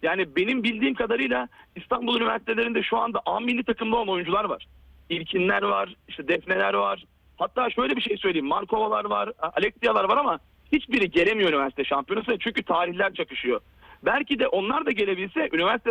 Yani benim bildiğim kadarıyla İstanbul üniversitelerinde şu anda A milli takımda olan oyuncular var. İlkinler var, işte Defneler var. Hatta şöyle bir şey söyleyeyim. Markovalar var, Alexialar var ama hiçbiri gelemiyor üniversite şampiyonasına çünkü tarihler çakışıyor. Belki de onlar da gelebilse üniversite